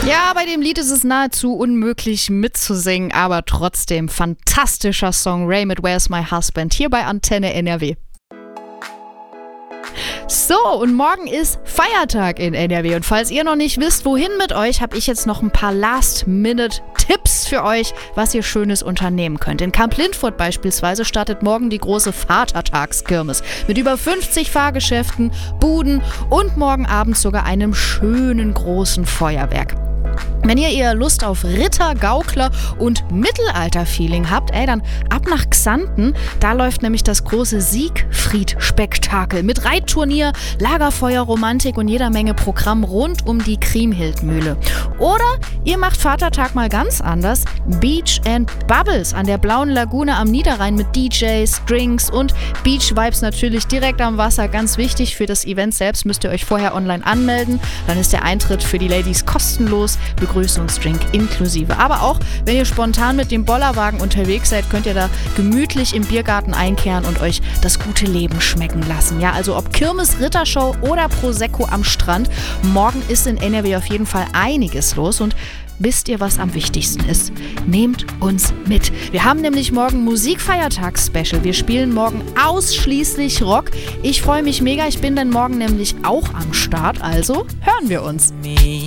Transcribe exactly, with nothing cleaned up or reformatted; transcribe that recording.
Ja, bei dem Lied ist es nahezu unmöglich mitzusingen, aber trotzdem fantastischer Song. Ray mit Where's My Husband hier bei Antenne N R W. So, und morgen ist Feiertag in N R W und falls ihr noch nicht wisst, wohin mit euch, habe ich jetzt noch ein paar Last-Minute-Tipps für euch, was ihr Schönes unternehmen könnt. In Kamp Lindfort beispielsweise startet morgen die große Vatertagskirmes mit über fünfzig Fahrgeschäften, Buden und morgen Abend sogar einem schönen großen Feuerwerk. Wenn ihr eher Lust auf Ritter, Gaukler und Mittelalter-Feeling habt, ey, dann ab nach Xanten. Da läuft nämlich das große Siegfried-Spektakel mit Reitturnier, Lagerfeuer, Romantik und jeder Menge Programm rund um die Kriemhildmühle. Oder ihr macht Vatertag mal ganz anders. Beach and Bubbles an der Blauen Lagune am Niederrhein mit D Js, Drinks und Beach-Vibes natürlich direkt am Wasser. Ganz wichtig, für das Event selbst müsst ihr euch vorher online anmelden. Dann ist der Eintritt für die Ladies kostenlos. Begrüßungsdrink inklusive. Aber auch, wenn ihr spontan mit dem Bollerwagen unterwegs seid, könnt ihr da gemütlich im Biergarten einkehren und euch das gute Leben schmecken lassen. Ja, also ob Kirmes, Rittershow oder Prosecco am Strand, morgen ist in N R W auf jeden Fall einiges los und wisst ihr, was am wichtigsten ist? Nehmt uns mit. Wir haben nämlich morgen Musikfeiertags-Special. Wir spielen morgen ausschließlich Rock. Ich freue mich mega. Ich bin dann morgen nämlich auch am Start. Also hören wir uns.